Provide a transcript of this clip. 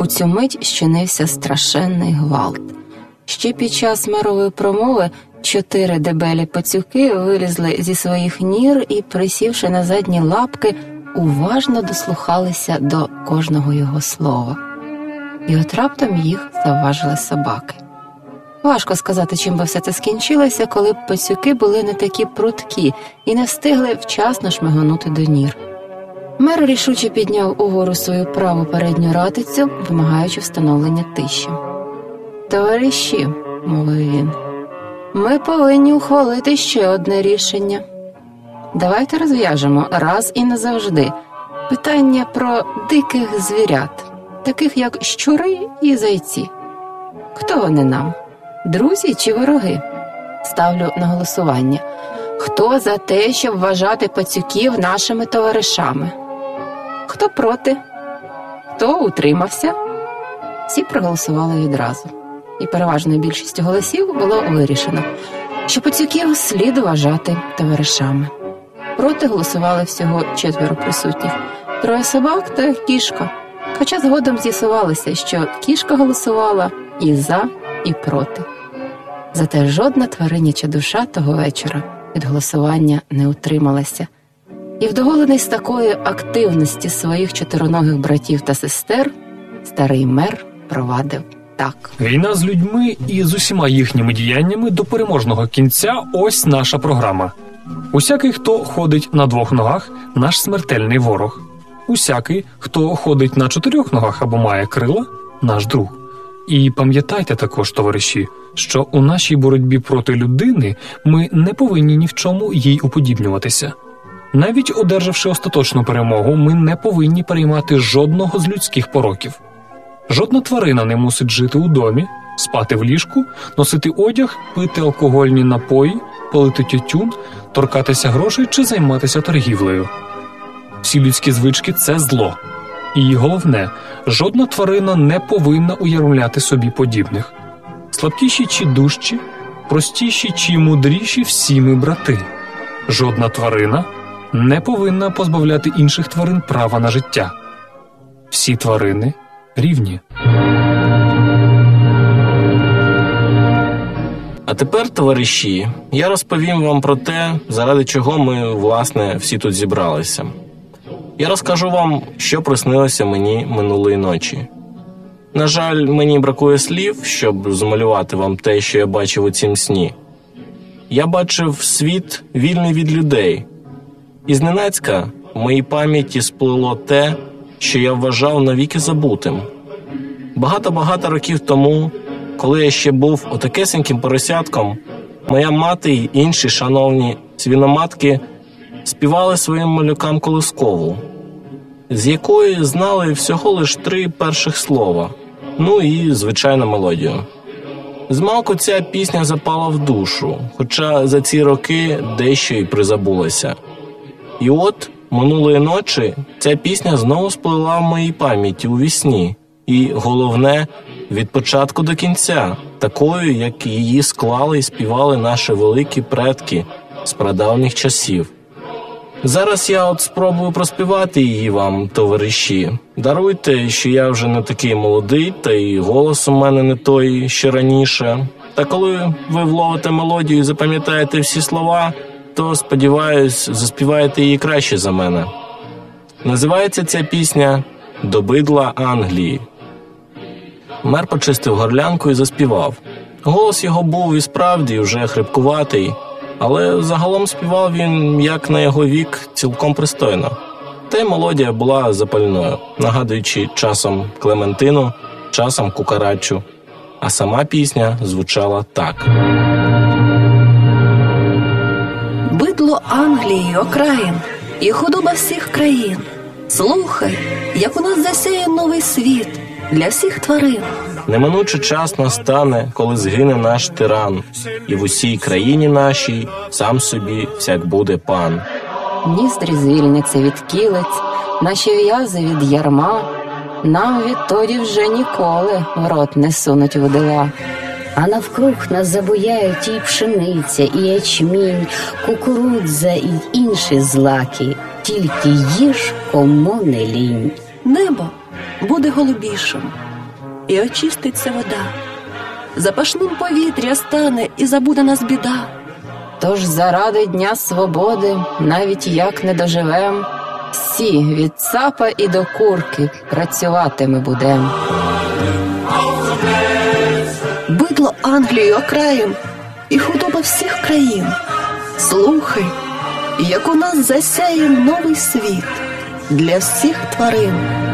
У цю мить щинився страшенний гвалт. Ще під час мерової промови 4 дебелі пацюки вилізли зі своїх нір і, присівши на задні лапки, уважно дослухалися до кожного його слова. І от раптом їх завважили собаки. Важко сказати, чим би все це скінчилося, коли б пацюки були не такі прудкі і не встигли вчасно шмиганути до нір. Мер рішуче підняв угору свою праву передню ратицю, вимагаючи встановлення тиші. «Товариші», – мовив він, – «ми повинні ухвалити ще одне рішення. Давайте розв'яжемо раз і назавжди питання про диких звірят, таких як щури і зайці. Хто вони нам? Друзі чи вороги? Ставлю на голосування. Хто за те, щоб вважати пацюків нашими товаришами? Хто проти? Хто утримався?» Всі проголосували відразу. І переважною більшістю голосів було вирішено, що пацюків слід вважати товаришами. Проти голосували всього 4 присутніх – 3 собак та кішка. Хоча згодом з'ясувалося, що кішка голосувала і за, і проти. Зате жодна твариняча душа того вечора від голосування не утрималася. І вдоволений з такої активності своїх чотироногих братів та сестер, старий мер провадив так. Війна з людьми і з усіма їхніми діяннями до переможного кінця – ось наша програма. Усякий, хто ходить на 2 ногах – наш смертельний ворог. Усякий, хто ходить на 4 ногах або має крила – наш друг. І пам'ятайте також, товариші, що у нашій боротьбі проти людини ми не повинні ні в чому їй уподібнюватися. Навіть одержавши остаточну перемогу, ми не повинні переймати жодного з людських пороків. Жодна тварина не мусить жити у домі, спати в ліжку, носити одяг, пити алкогольні напої, палити тютюн, торкатися грошей чи займатися торгівлею. Всі людські звички – це зло. І головне, жодна тварина не повинна уявляти собі подібних. Слабкіші чи дужчі, простіші чи мудріші – всі ми брати. Жодна тварина не повинна позбавляти інших тварин права на життя. Всі тварини рівні. А тепер, товариші, я розповім вам про те, заради чого ми, власне, всі тут зібралися. Я розкажу вам, що приснилося мені минулої ночі. На жаль, мені бракує слів, щоб змалювати вам те, що я бачив у цім сні. Я бачив світ, вільний від людей. І зненацька в моїй пам'яті сплило те, що я вважав навіки забутим. Багато-багато років тому, коли я ще був отакесеньким поросятком, моя мати й інші шановні свиноматки співали своїм малюкам колискову, з якої знали всього лиш 3 перших слова, ну і, звичайно, мелодію. Змалку ця пісня запала в душу, хоча за ці роки дещо й призабулася. І от, минулої ночі, ця пісня знову сплила в моїй пам'яті у вісні. І, головне, від початку до кінця, такою, як її склали і співали наші великі предки з прадавніх часів. Зараз я от спробую проспівати її вам, товариші. Даруйте, що я вже не такий молодий, та й голос у мене не той, що раніше. Та коли ви вловите мелодію і запам'ятаєте всі слова, то, сподіваюсь, заспіваєте її краще за мене. Називається ця пісня «До бидла Англії». Мер почистив горлянку і заспівав. Голос його був і справді вже хрипкуватий, але загалом співав він, як на його вік, цілком пристойно. Та й мелодія була запальною, нагадуючи часом Клементину, часом Кукарачу. А сама пісня звучала так. Бидло Англії, окраїн, і худоба всіх країн. Слухай, як у нас засяє новий світ для всіх тварин. Неминуче час настане, коли згине наш тиран, і в усій країні нашій сам собі всяк буде пан. Ніздрі звільниться від кілець, наші в'язи від ярма, нам відтоді вже ніколи в рот не сунуть водила. А навкруг нас забуяють і пшениця, і ячмінь, кукурудза і інші злаки. Тільки їж, кому не лінь. Небо буде голубішим, і очиститься вода. Запашним повітря стане, і забуде нас біда. Тож заради Дня свободи, навіть як не доживем, всі від цапа і до курки працювати ми будем. Бидло Англії окраїн і худоба всіх країн. Слухай, як у нас засяє новий світ для всіх тварин.